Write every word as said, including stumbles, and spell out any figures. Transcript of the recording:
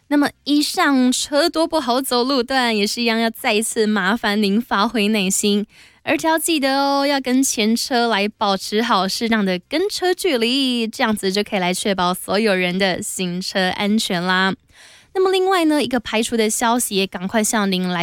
那么以上车多不好走路段也是一样，要再一次麻烦您发挥耐心，而且要记得哦，要跟前车来保持好适当的跟车距离，这样子就可以来确保所有人的行车安全啦。那么另外呢，一个排除的消息也赶快向您来